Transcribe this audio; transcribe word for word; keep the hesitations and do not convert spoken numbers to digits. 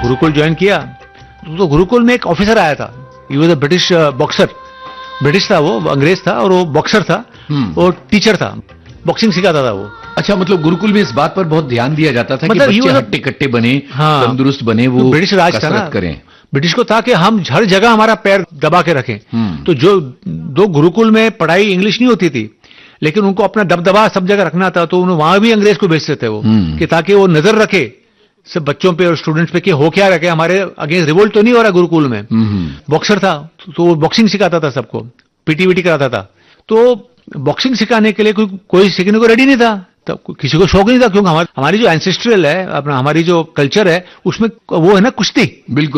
Gurukul join किया तो गुरुकुल में एक ऑफिसर आया था, he was a British boxer, British था वो, अंग्रेज था और वो बॉक्सर था, वो टीचर था, बॉक्सिंग सिखाता था वो। अच्छा, मतलब गुरुकुल में इस बात पर बहुत ध्यान दिया जाता था मतलब कि बच्चे हट्टे कट्टे बने, हाँ, तंदुरुस्त बने, वो तो ब्रिटिश राज था ना, करें। ब्रिटिश को था कि हम हर जगह हमारा पैर दबा के रखें। तो जो दो गुरुकुल में पढ़ाई इंग्लिश नहीं होती थी, लेकिन उनको अपना दबदबा सब जगह रखना था, तो वहां भी अंग्रेज को भेजते थे वो, कि ताकि वो नजर रखे सब बच्चों पे और स्टूडेंट्स पे कि हो क्या रखे, हमारे अगेंस्ट रिवोल्ट तो नहीं हो रहा गुरुकुल में। बॉक्सर था तो वो बॉक्सिंग सिखाता था सबको, पीटी वीटी कराता था। तो बॉक्सिंग सिखाने के लिए कोई कोई सीखने को रेडी नहीं था, तब किसी को शौक नहीं था, क्योंकि हमारी हमारी जो एंसेस्ट्रल है, अपना हमारी जो कल्चर है उसमें वो है ना कुश्ती। बिल्कुल।